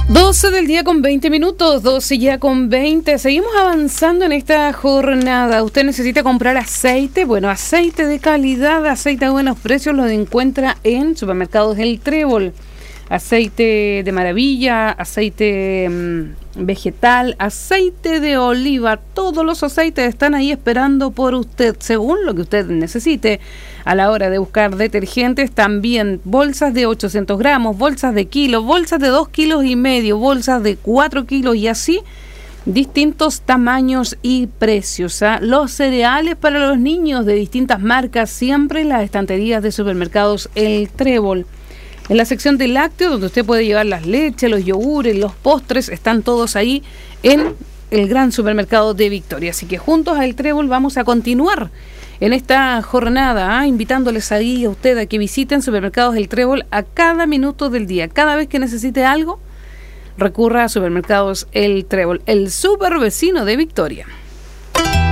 12 del día con 20 minutos, 12 ya con 20. Seguimos avanzando en esta jornada. ¿Usted necesita comprar aceite? Bueno, aceite de calidad, aceite a buenos precios lo encuentra en Supermercados El Trébol. Aceite de maravilla, aceite vegetal, aceite de oliva. Todos los aceites están ahí esperando por usted, según lo que usted necesite. A la hora de buscar detergentes, también bolsas de 800 gramos, bolsas de kilo, bolsas de 2,5 kilos, bolsas de 4 kilos y así distintos tamaños y precios. Los cereales para los niños de distintas marcas, siempre en las estanterías de Supermercados El Trébol. En la sección de lácteos, donde usted puede llevar las leches, los yogures, los postres, están todos ahí en el gran supermercado de Victoria. Así que juntos a El Trébol vamos a continuar en esta jornada, invitándoles ahí a usted a que visiten Supermercados El Trébol a cada minuto del día. Cada vez que necesite algo, recurra a Supermercados El Trébol, el super vecino de Victoria.